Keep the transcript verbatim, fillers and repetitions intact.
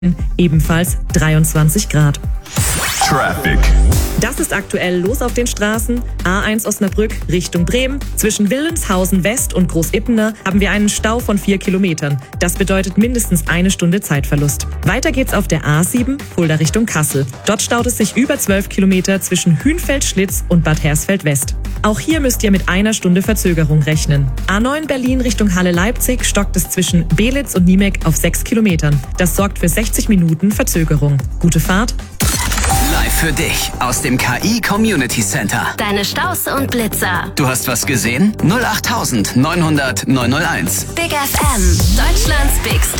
ebenfalls dreiundzwanzig Grad. Traffic. Das ist aktuell los auf den Straßen. A eins Osnabrück Richtung Bremen. Zwischen Wilhelmshausen West und Großippener haben wir einen Stau von vier Kilometern. Das bedeutet mindestens eine Stunde Zeitverlust. Weiter geht's auf der A sieben Fulda Richtung Kassel. Dort staut es sich über zwölf Kilometer zwischen Hünfeld-Schlitz und Bad Hersfeld West. Auch hier müsst ihr mit einer Stunde Verzögerung rechnen. A neun Berlin Richtung Halle-Leipzig stockt es zwischen Belitz und Niemek auf sechs Kilometern. Das sorgt für sechzig Minuten Verzögerung. Gute Fahrt. Live für dich aus dem K I Community Center. Deine Staus und Blitzer. Du hast was gesehen? null acht neunhundert neunhundert neunhunderteins. Big F M, Deutschlands Big Star.